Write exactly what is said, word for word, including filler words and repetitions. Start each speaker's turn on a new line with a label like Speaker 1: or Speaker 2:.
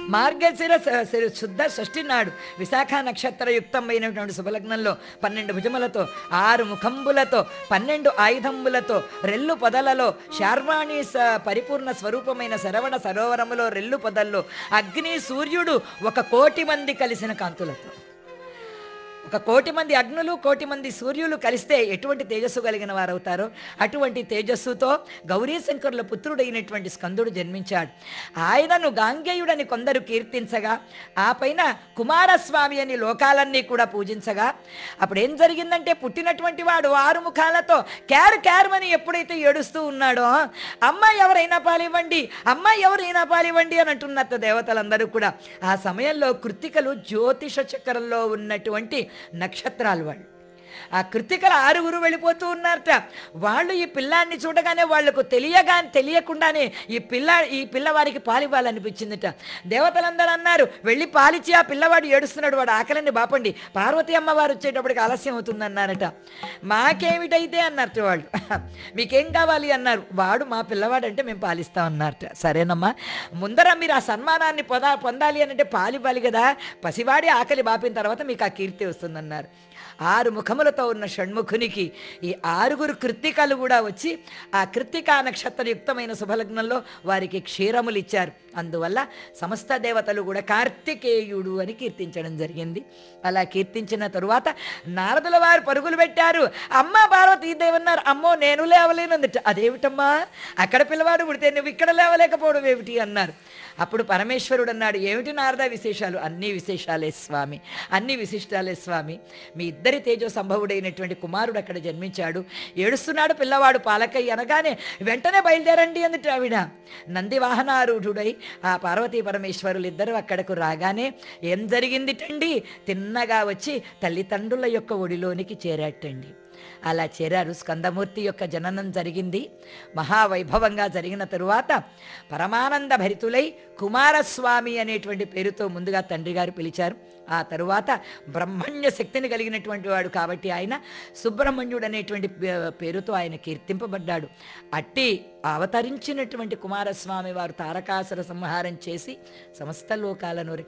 Speaker 1: మార్గశిర శుద్ధ షష్ఠి నాడు విశాఖ నక్షత్రయుక్తమైనటువంటి శుభలగ్నంలో పన్నెండు భుజములతో ఆరు ముఖంబులతో పన్నెండు ఆయుధంబులతో రెల్లు పొదలలో శార్వాణి పరిపూర్ణ స్వరూపమైన శరవణ సరోవరములో రెల్లు పొదల్లో అగ్ని సూర్యుడు ఒక కోటి మంది కలిసిన కాంతులతో, ఒక కోటి మంది అగ్నులు కోటి మంది సూర్యులు కలిస్తే ఎటువంటి తేజస్సు కలిగిన వారు అవుతారో అటువంటి తేజస్సుతో గౌరీశంకరుల పుత్రుడైనటువంటి స్కందుడు జన్మించాడు. ఆయనను గాంగేయుడని కొందరు కీర్తించగా, ఆ పైన కుమారస్వామి అని లోకాలన్నీ కూడా పూజించగా, అప్పుడు ఏం జరిగిందంటే పుట్టినటువంటి వాడు ఆరు ముఖాలతో క్యారు క్యారుమని ఎప్పుడైతే ఏడుస్తూ ఉన్నాడో, అమ్మాయి ఎవరైనా పాలివ్వండి, అమ్మాయి ఎవరైనా పాలివ్వండి అని అంటున్నట్టు దేవతలందరూ కూడా. ఆ సమయంలో కృత్తికలు జ్యోతిష చక్రంలో ఉన్నటువంటి నక్షత్రాలు వాళ్ళు. ఆ కృత్తికల ఆరుగురు వెళ్ళిపోతూ ఉన్నారట. వాళ్ళు ఈ పిల్లాన్ని చూడగానే వాళ్లకు తెలియగా తెలియకుండానే ఈ పిల్ల ఈ పిల్లవాడికి పాలివ్వాలనిపించిందిట. దేవతలందరూ అన్నారు, వెళ్ళి పాలిచ్చి ఆ పిల్లవాడు ఏడుస్తున్నాడు, వాడు ఆకలిని బాపండి, పార్వతీ అమ్మవారు వచ్చేటప్పటికి ఆలస్యం అవుతుందన్నారట. మాకేమిటైతే అన్నారట వాళ్ళు. మీకేం కావాలి అన్నారు. వాడు మా పిల్లవాడు అంటే మేము పాలిస్తాం అన్నారట. సరేనమ్మా, ముందర మీరు ఆ సన్మానాన్ని పొందా పొందాలి అని అంటే పాలివ్వాలి కదా, పసివాడి ఆకలి బాపిన తర్వాత మీకు ఆ కీర్తి వస్తుందన్నారు. ఆరు ముఖములతో ఉన్న షణ్ముఖునికి ఈ ఆరుగురు కృత్తికలు కూడా వచ్చి ఆ కృత్తికా నక్షత్రయుక్తమైన శుభలగ్నంలో వారికి క్షీరములు ఇచ్చారు. అందువల్ల సమస్త దేవతలు కూడా కార్తికేయుడు అని కీర్తించడం జరిగింది. అలా కీర్తించిన తరువాత నారదుల వారు పరుగులు పెట్టారు. అమ్మ పార్వతీదేవన్నారు, అమ్మో నేను లేవలేనందట. అదేమిటమ్మా, అక్కడ పిల్లవాడు పుడితే నువ్వు ఇక్కడ లేవలేకపోవడం ఏమిటి అన్నారు. అప్పుడు పరమేశ్వరుడు అన్నాడు, ఏమిటి నారద విశేషాలు? అన్ని విశేషాలే స్వామి, అన్ని విశిష్టాలే స్వామి. మీ ఇద్దరి తేజో సంభవుడైనటువంటి కుమారుడు అక్కడ జన్మించాడు. ఏడుస్తున్నాడు పిల్లవాడు పాలకయ్య అనగానే వెంటనే బయలుదేరండి అందుట ఆవిడ. నంది వాహనారూఢుడై ఆ పార్వతీ పరమేశ్వరులు ఇద్దరు అక్కడకు రాగానే ఏం జరిగిందిటండి, తిన్నగా వచ్చి తల్లిదండ్రుల యొక్క ఒడిలోనికి చేరాటండి. అలా చేరారు. స్కందమూర్తి యొక్క జననం జరిగింది. మహావైభవంగా జరిగిన తరువాత పరమానంద భరితులై కుమారస్వామి అనేటువంటి పేరుతో ముందుగా తండ్రి గారు పిలిచారు. ఆ తరువాత బ్రహ్మణ్య శక్తిని కలిగినటువంటి వాడు కాబట్టి ఆయన సుబ్రహ్మణ్యుడు అనేటువంటి పేరుతో ఆయన కీర్తింపబడ్డాడు. అట్టి అవతరించినటువంటి కుమారస్వామి వారు తారకాసుర సంహారం చేసి సమస్త లోకాలను